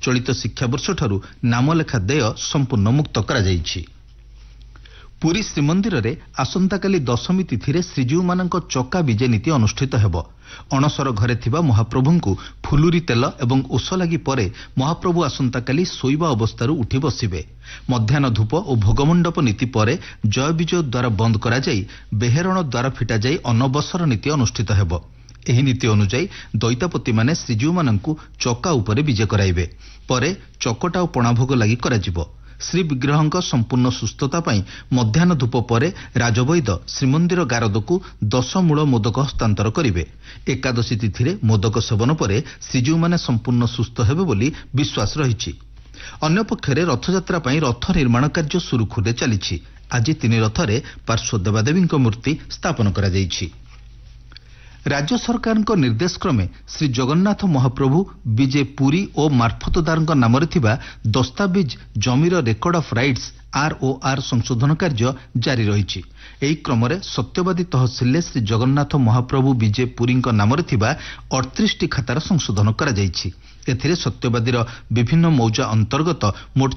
ଚଳିତ ଶିକ୍ଷାବର୍ଷଠାରୁ ନାମଲେଖା ଦେୟ ସମ୍ପୂର୍ଣ୍ଣ ମୁକ୍ତ କରାଯାଇଛି। ପୁରୀ ଶ୍ରୀମନ୍ଦିରରେ ଆସନ୍ତାକାଲି ଦଶମୀ ତିଥିରେ ଶ୍ରୀଜୀଉମାନଙ୍କ ଚକା ବିଜେ ନୀତି ଅନୁଷ୍ଠିତ ହେବ। ଅଣସର ଘରେ ଥିବା ମହାପ୍ରଭୁଙ୍କୁ ଫୁଲୁରି ତେଲ ଏବଂ ଓଷ ଲାଗି ପରେ ମହାପ୍ରଭୁ ଆସନ୍ତାକାଲି ଶୋଇବା ଅବସ୍ଥାରୁ ଉଠି ବସିବେ। ମଧ୍ୟାହ୍ନ ଧୂପ ଓ ଭୋଗମଣ୍ଡପ ନୀତି ପରେ ଜୟବିଜୟ ଦ୍ୱାର ବନ୍ଦ କରାଯାଇ ବେହେରଣ ଦ୍ୱାର ଫିଟାଯାଇ ଅନବସର ନୀତି ଅନୁଷ୍ଠିତ ହେବ। ଏହି ନୀତି ଅନୁଯାୟୀ ଦଇତାପତିମାନେ ଶ୍ରୀଜୀଉମାନଙ୍କୁ ଚକା ଉପରେ ବିଜେ କରାଇବେ। ପରେ ଚକଟା ଓ ପଣାଭୋଗ ଲାଗି କରାଯିବ। ଶ୍ରୀବିଗ୍ରହଙ୍କ ସମ୍ପୂର୍ଣ୍ଣ ସୁସ୍ଥତା ପାଇଁ ମଧ୍ୟାହ୍ନ ଧୂପ ପରେ ରାଜବୈଦ ଶ୍ରୀମନ୍ଦିର ଗାରଦକୁ 10 ମୂଳ ମୋଦକ ହସ୍ତାନ୍ତର କରିବେ। ଏକାଦଶୀ ତିଥିରେ ମୋଦକ ସେବନ ପରେ ଶ୍ରୀଜୀଉମାନେ ସମ୍ପୂର୍ଣ୍ଣ ସୁସ୍ଥ ହେବେ ବୋଲି ବିଶ୍ୱାସ ରହିଛି। ଅନ୍ୟପକ୍ଷରେ ରଥଯାତ୍ରା ପାଇଁ ରଥ ନିର୍ମାଣ କାର୍ଯ୍ୟ ସୁରୁଖୁରୁରେ ଚାଲିଛି। ଆଜି 3 ରଥରେ ପାର୍ଶ୍ୱ ଦେବାଦେବୀଙ୍କ ମୂର୍ତ୍ତି ସ୍ଥାପନ କରାଯାଇଛି। ରାଜ୍ୟ ସରକାରଙ୍କ ନିର୍ଦ୍ଦେଶ କ୍ରମେ ଶ୍ରୀ ଜଗନ୍ନାଥ ମହାପ୍ରଭୁ ବିଜେ ପୁରୀ ଓ ମାର୍ଫତଦାରଙ୍କ ନାମରେ ଥିବା ଦସ୍ତାବିଜ ଜମିର ରେକର୍ଡ ଅଫ୍ ରାଇଟ୍ସ ROR ସଂଶୋଧନ କାର୍ଯ୍ୟ ଜାରି ରହିଛି। ଏହି କ୍ରମରେ ସତ୍ୟବାଦୀ ତହସିଲରେ ଶ୍ରୀ ଜଗନ୍ନାଥ ମହାପ୍ରଭୁ ବିଜେ ପୁରୀଙ୍କ ନାମରେ ଥିବା 38ଟି ଖାତାର ସଂଶୋଧନ କରାଯାଇଛି। ଏଥିରେ ସତ୍ୟବାଦୀର ବିଭିନ୍ନ ମୌଜା ଅନ୍ତର୍ଗତ ମୋଟ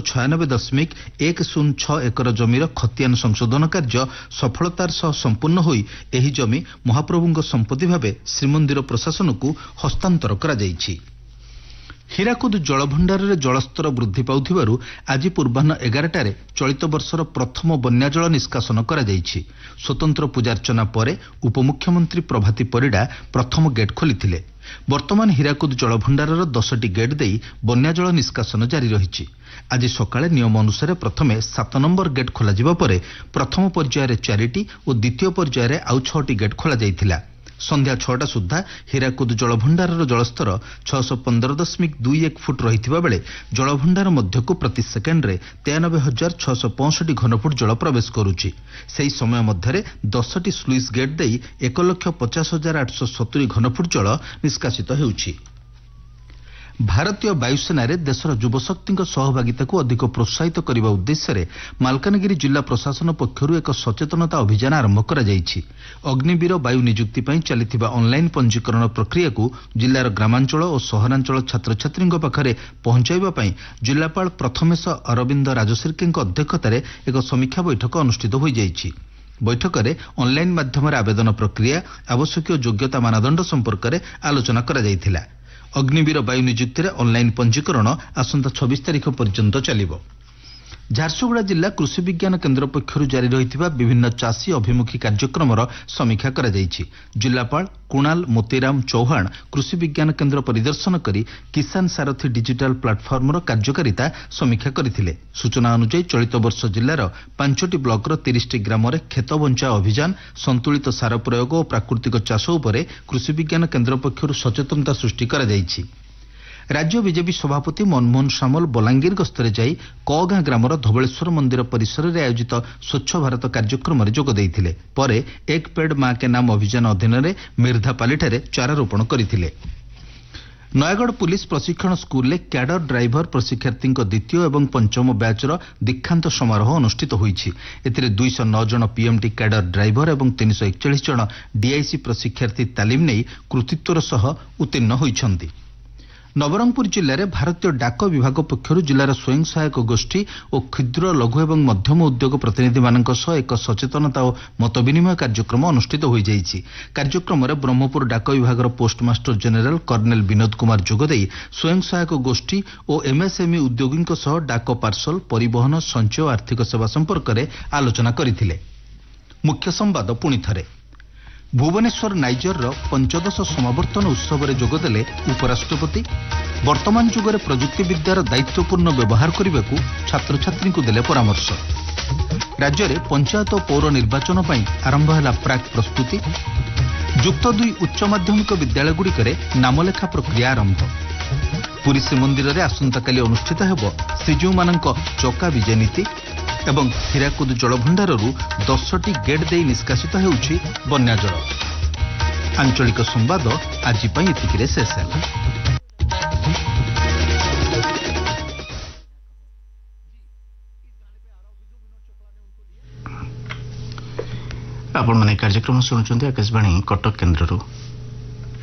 696.106 ଏକର ଜମିର ଖତିଆନ ସଂଶୋଧନ କାର୍ଯ୍ୟ ସଫଳତାର ସହ ସମ୍ପୂର୍ଣ୍ଣ ହୋଇ ଏହି ଜମି ମହାପ୍ରଭୁଙ୍କ ସମ୍ପତ୍ତି ଭାବେ ଶ୍ରୀମନ୍ଦିର ପ୍ରଶାସନକୁ ହସ୍ତାନ୍ତର କରାଯାଇଛି। ହୀରାକୁଦ ଜଳଭଣ୍ଡାରରେ ଜଳସ୍ତର ବୃଦ୍ଧି ପାଉଥିବାରୁ ଆଜି ପୂର୍ବାହ୍ନ 11ଟାରେ ଚଳିତ ବର୍ଷର ପ୍ରଥମ ବନ୍ୟାଜଳ ନିଷ୍କାସନ କରାଯାଇଛି। ସ୍ୱତନ୍ତ୍ର ପୂଜାର୍ଚ୍ଚନା ପରେ ଉପମୁଖ୍ୟମନ୍ତ୍ରୀ ପ୍ରଭାତୀ ପରିଡ଼ା ପ୍ରଥମ ଗେଟ୍ ଖୋଲିଥିଲେ। ବର୍ତ୍ତମାନ ହୀରାକୁଦ ଜଳଭଣ୍ଡାରର 10ଟି ଗେଟ୍ ଦେଇ ବନ୍ୟାଜଳ ନିଷ୍କାସନ ଜାରି ରହିଛି। ଆଜି ସକାଳେ ନିୟମ ଅନୁସାରେ ପ୍ରଥମେ 7 ନମ୍ବର ଗେଟ୍ ଖୋଲାଯିବା ପରେ ପ୍ରଥମ ପର୍ଯ୍ୟାୟରେ 4ଟି ଓ ଦ୍ୱିତୀୟ ପର୍ଯ୍ୟାୟରେ ଆଉ 6ଟି ଗେଟ୍ ଖୋଲାଯାଇଥିଲା। ସନ୍ଧ୍ୟା 6ଟା ସୁଦ୍ଧା ହୀରାକୁଦ ଜଳଭଣ୍ଡାରର ଜଳସ୍ତର 615.21 ଫୁଟ ରହିଥିବା ବେଳେ ଜଳଭଣ୍ଡାର ମଧ୍ୟକୁ ପ୍ରତି ସେକେଣ୍ଡରେ 93,665 ଘନଫୁଟ ଜଳ ପ୍ରବେଶ କରୁଛି। ସେହି ସମୟ ମଧ୍ୟରେ 10ଟି ସ୍ଲୁଇସ୍ ଗେଟ୍ ଦେଇ 1,50,870 ଘନଫୁଟ ଜଳ ନିଷ୍କାସିତ ହେଉଛି। ଭାରତୀୟ ବାୟୁସେନାରେ ଦେଶର ଯୁବଶକ୍ତିଙ୍କ ସହଭାଗିତାକୁ ଅଧିକ ପ୍ରୋତ୍ସାହିତ କରିବା ଉଦ୍ଦେଶ୍ୟରେ ମାଲକାନଗିରି ଜିଲ୍ଲା ପ୍ରଶାସନ ପକ୍ଷରୁ ଏକ ସଚେତନତା ଅଭିଯାନ ଆରମ୍ଭ କରାଯାଇଛି। ଅଗ୍ନିବୀର ବାୟୁ ନିଯୁକ୍ତି ପାଇଁ ଚାଲିଥିବା ଅନଲାଇନ୍ ପଞ୍ଜୀକରଣ ପ୍ରକ୍ରିୟାକୁ ଜିଲ୍ଲାର ଗ୍ରାମାଞ୍ଚଳ ଓ ସହରାଞ୍ଚଳ ଛାତ୍ରଛାତ୍ରୀଙ୍କ ପାଖରେ ପହଞ୍ଚାଇବା ପାଇଁ ଜିଲ୍ଲାପାଳ ପ୍ରଥମେଶ ଅରବିନ୍ଦ ରାଜଶେର୍କେଙ୍କ ଅଧ୍ୟକ୍ଷତାରେ ଏକ ସମୀକ୍ଷା ବୈଠକ ଅନୁଷ୍ଠିତ ହୋଇଯାଇଛି। ବୈଠକରେ ଅନଲାଇନ୍ ମାଧ୍ୟମରେ ଆବେଦନ ପ୍ରକ୍ରିୟା, ଆବଶ୍ୟକୀୟ ଯୋଗ୍ୟତା ମାନଦଣ୍ଡ ସମ୍ପର୍କରେ ଆଲୋଚନା କରାଯାଇଥିଲା। ଅଗ୍ନିବୀର ବାୟୁ ନିଯୁକ୍ତିରେ ଅନଲାଇନ୍ ପଞ୍ଜୀକରଣ ଆସନ୍ତା 26 ତାରିଖ ପର୍ଯ୍ୟନ୍ତ ଚାଲିବ। ଝାରସୁଗୁଡ଼ା ଜିଲ୍ଲା କୃଷି ବିଜ୍ଞାନ କେନ୍ଦ୍ର ପକ୍ଷରୁ ଜାରି ରହିଥିବା ବିଭିନ୍ନ ଚାଷୀ ଅଭିମୁଖୀ କାର୍ଯ୍ୟକ୍ରମର ସମୀକ୍ଷା କରାଯାଇଛି। ଜିଲ୍ଲାପାଳ କୁଣାଲ ମୋତିରାମ ଚୌହାନ କୃଷି ବିଜ୍ଞାନ କେନ୍ଦ୍ର ପରିଦର୍ଶନ କରି କିଷାନ ସାରଥୀ ଡିଜିଟାଲ ପ୍ଲାଟଫର୍ମର କାର୍ଯ୍ୟକାରିତା ସମୀକ୍ଷା କରିଥିଲେ। ସୂଚନା ଅନୁଯାୟୀ ଚଳିତ ବର୍ଷ ଜିଲ୍ଲାର 5ଟି ବ୍ଲକର 30ଟି ଗ୍ରାମରେ କ୍ଷେତ ବଞ୍ଚାଅ ଅଭିଯାନ, ସନ୍ତୁଳିତ ସାର ପ୍ରୟୋଗ ଓ ପ୍ରାକୃତିକ ଚାଷ ଉପରେ କୃଷି ବିଜ୍ଞାନ କେନ୍ଦ୍ର ପକ୍ଷରୁ ସଚେତନତା ସୃଷ୍ଟି କରାଯାଇଛି। ରାଜ୍ୟ ବିଜେପି ସଭାପତି ମନମୋହନ ସାମଲ ବଲାଙ୍ଗୀର ଗସ୍ତରେ ଯାଇ କଗାଁ ଗ୍ରାମର ଧବଳେଶ୍ୱର ମନ୍ଦିର ପରିସରରେ ଆୟୋଜିତ ସ୍ୱଚ୍ଛ ଭାରତ କାର୍ଯ୍ୟକ୍ରମରେ ଯୋଗ ଦେଇଥିଲେ। ପରେ ଏକ ପେଡ୍ ମା କେ ନାମ ଅଭିଯାନ ଅଧୀନରେ ମିର୍ଦ୍ଧାପାଲିଠାରେ ଚାରାରୋପଣ କରିଥିଲେ। ନୟାଗଡ଼ ପୁଲିସ ପ୍ରଶିକ୍ଷଣ ସ୍କୁଲରେ କ୍ୟାଡର ଡ୍ରାଇଭର ପ୍ରଶିକ୍ଷାର୍ଥୀଙ୍କ ଦ୍ୱିତୀୟ ଏବଂ ପଞ୍ଚମ ବ୍ୟାଚ୍ର ଦୀକ୍ଷାନ୍ତ ସମାରୋହ ଅନୁଷ୍ଠିତ ହୋଇଛି। ଏଥିରେ 209 ଜଣ ପିଏମ୍ଟି କ୍ୟାଡର ଡ୍ରାଇଭର ଏବଂ 341 ଜଣ ଡିଆଇସି ପ୍ରଶିକ୍ଷାର୍ଥୀ ତାଲିମ ନେଇ କୃତିତ୍ୱର ସହ ଉତ୍ତୀର୍ଣ୍ଣ ହୋଇଛନ୍ତି। ନବରଙ୍ଗପୁର ଜିଲ୍ଲାରେ ଭାରତୀୟ ଡାକ ବିଭାଗ ପକ୍ଷରୁ ଜିଲ୍ଲାର ସ୍ୱୟଂ ସହାୟକ ଗୋଷ୍ଠୀ ଓ କ୍ଷୁଦ୍ର ଲଘୁ ଏବଂ ମଧ୍ୟମ ଉଦ୍ୟୋଗ ପ୍ରତିନିଧିମାନଙ୍କ ସହ ଏକ ସଚେତନତା ଓ ମତ ବିନିମୟ କାର୍ଯ୍ୟକ୍ରମ ଅନୁଷ୍ଠିତ ହୋଇଯାଇଛି। କାର୍ଯ୍ୟକ୍ରମରେ ବ୍ରହ୍ମପୁର ଡାକ ବିଭାଗର postmaster general colonel Binod Kumar ଯୋଗଦେଇ ସ୍ୱୟଂ ସହାୟକ ଗୋଷ୍ଠୀ ଓ ଏମ୍ଏସ୍ଏମ୍ଇ ଉଦ୍ୟୋଗୀଙ୍କ ସହ ଡାକ ପାର୍ସଲ, ପରିବହନ, ସଞ୍ଚୟ ଓ ଆର୍ଥିକ ସେବା ସମ୍ପର୍କରେ ଆଲୋଚନା କରିଥିଲେ। ମୁଖ୍ୟ ସମ୍ବାଦ ପୁଣିଥରେ। ଭୁବନେଶ୍ୱର ନାଇଜରର 15ଶ ସମାବର୍ତ୍ତନ ଉତ୍ସବରେ ଯୋଗଦେଲେ ଉପରାଷ୍ଟ୍ରପତି। ବର୍ତ୍ତମାନ ଯୁଗରେ ପ୍ରଯୁକ୍ତିବିଦ୍ୟାର ଦାୟିତ୍ୱପୂର୍ଣ୍ଣ ବ୍ୟବହାର କରିବାକୁ ଛାତ୍ରଛାତ୍ରୀଙ୍କୁ ଦେଲେ ପରାମର୍ଶ। ରାଜ୍ୟରେ ପଞ୍ଚାୟତ ଓ ପୌର ନିର୍ବାଚନ ପାଇଁ ଆରମ୍ଭ ହେଲା ପ୍ରାକ୍ ପ୍ରସ୍ତୁତି। ଯୁକ୍ତ 2 ଉଚ୍ଚ ମାଧ୍ୟମିକ ବିଦ୍ୟାଳୟଗୁଡ଼ିକରେ ନାମଲେଖା ପ୍ରକ୍ରିୟା ଆରମ୍ଭ। ପୁରୀ ଶ୍ରୀମନ୍ଦିରରେ ଆସନ୍ତାକାଲି ଅନୁଷ୍ଠିତ ହେବ ଶ୍ରୀଜୀଉମାନଙ୍କ ଚକା ବିଜେ ନୀତି ଏବଂ ହୀରାକୁଦ ଜଳଭଣ୍ଡାରରୁ 10ଟି ଗେଟ୍ ଦେଇ ନିଷ୍କାସିତ ହେଉଛି ବନ୍ୟାଜଳ। ଆଞ୍ଚଳିକ ସମ୍ବାଦ ଆଜି ପାଇଁ ଏତିକିରେ ଶେଷ ହେଲା। ଆପଣମାନେ କାର୍ଯ୍ୟକ୍ରମ ଶୁଣୁଛନ୍ତି ଆକାଶବାଣୀ କଟକ କେନ୍ଦ୍ରରୁ।